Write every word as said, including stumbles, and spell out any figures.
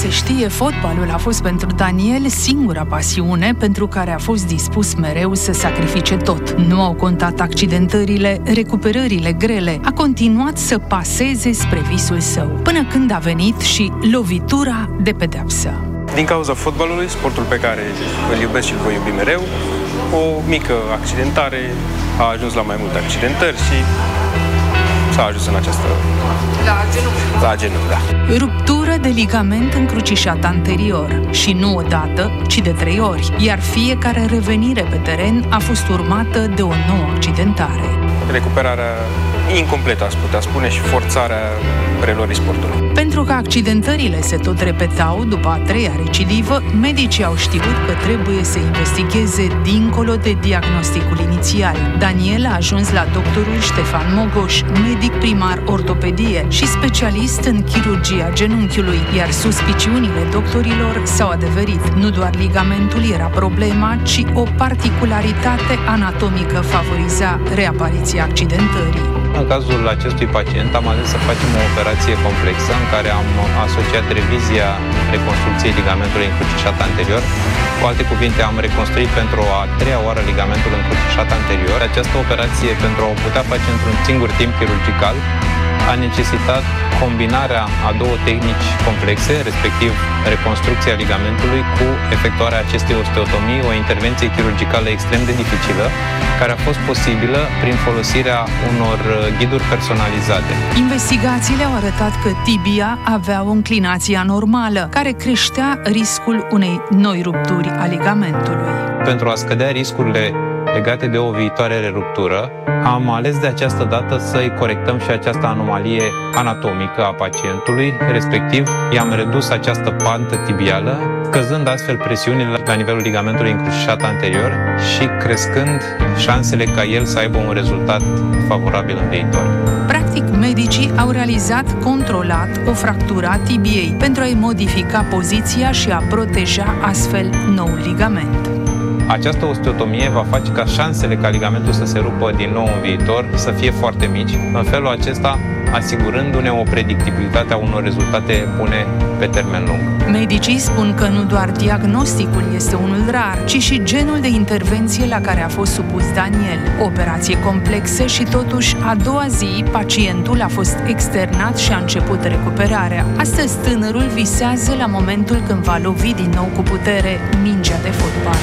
se știe, fotbalul a fost pentru Daniel singura pasiune pentru care a fost dispus mereu să sacrifice tot. Nu au contat accidentările, recuperările grele, a continuat să paseze spre visul său, până când a venit și lovitura de pedeapsă. Din cauza fotbalului, sportul pe care îl iubesc și îl voi iubi mereu, o mică accidentare a ajuns la mai multe accidentări și s-a ajuns în această... La genunchi. La genunchi, da. Ruptură de ligament încrucișat anterior și nu o dată, ci de trei ori, iar fiecare revenire pe teren a fost urmată de o nouă accidentare. Recuperarea incompletă, aș putea spune, și forțarea preluării sportului. Pentru că accidentările se tot repetau după a treia recidivă, medicii au știut că trebuie să investigheze dincolo de diagnosticul inițial. Daniel a ajuns la doctorul Ștefan Mogoș, medic primar ortopedie și specialist în chirurgia genunchiului, iar suspiciunile doctorilor s-au adeverit. Nu doar ligamentul era problema, ci o particularitate anatomică favoriza reapariția accidentării. În cazul acestui pacient am ales să facem o operație complexă în care am asociat revizia reconstrucției ligamentului încrucișat anterior. Cu alte cuvinte, am reconstruit pentru a treia oară ligamentul încrucișat anterior. Această operație, pentru a o putea face într-un singur timp chirurgical, a necesitat combinarea a două tehnici complexe, respectiv reconstrucția ligamentului cu efectuarea acestei osteotomii, o intervenție chirurgicală extrem de dificilă, care a fost posibilă prin folosirea unor ghiduri personalizate. Investigațiile au arătat că tibia avea o înclinație anormală, care creștea riscul unei noi rupturi a ligamentului. Pentru a scădea riscurile legate de o viitoare reruptură, am ales de această dată să-i corectăm și această anomalie anatomică a pacientului, respectiv i-am redus această pantă tibială, scăzând astfel presiunile la nivelul ligamentului încrucișat anterior și crescând șansele ca el să aibă un rezultat favorabil în viitor. Practic, medicii au realizat controlat o fractură a tibiei pentru a-i modifica poziția și a proteja astfel noul ligament. Această osteotomie va face ca șansele ca ligamentul să se rupă din nou în viitor să fie foarte mici, în felul acesta asigurându-ne o predictibilitate a unor rezultate bune pe termen lung. Medicii spun că nu doar diagnosticul este unul rar, ci și genul de intervenție la care a fost supus Daniel. Operație complexă și totuși a doua zi pacientul a fost externat și a început recuperarea. Astăzi tânărul visează la momentul când va lovi din nou cu putere mingea de fotbal.